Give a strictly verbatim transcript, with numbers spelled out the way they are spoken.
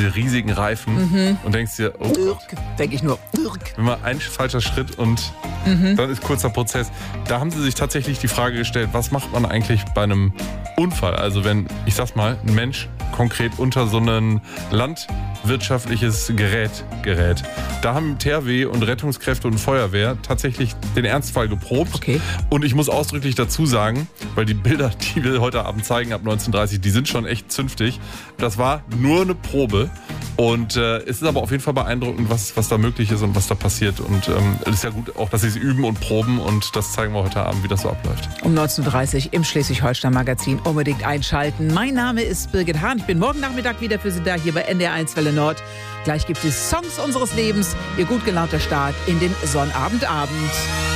diese riesigen Reifen Mhm. und denkst dir, oh Gott, Denke ich nur. immer ein falscher Schritt und Mhm. dann ist kurzer Prozess. Da haben sie sich tatsächlich die Frage gestellt, was macht man eigentlich bei einem Unfall? Also wenn, ich sag's mal, ein Mensch konkret unter so ein landwirtschaftliches Gerät gerät. Da haben T H W und Rettungskräfte und Feuerwehr tatsächlich den Ernstfall geprobt. Okay. Und ich muss ausdrücklich dazu sagen, weil die Bilder, die wir heute Abend zeigen ab neunzehn Uhr dreißig, die sind schon echt zünftig. Das war nur eine Probe. Und äh, es ist aber auf jeden Fall beeindruckend, was, was da möglich ist und was da passiert. Und ähm, es ist ja gut auch, dass sie es üben und proben. Und das zeigen wir heute Abend, wie das so abläuft. Um neunzehn Uhr dreißig im Schleswig-Holstein-Magazin unbedingt einschalten. Mein Name ist Birgit Hahn. Ich bin morgen Nachmittag wieder für Sie da, hier bei N D R eins Welle Nord. Gleich gibt es Songs unseres Lebens. Ihr gut gelaunter Start in den Sonnabendabend.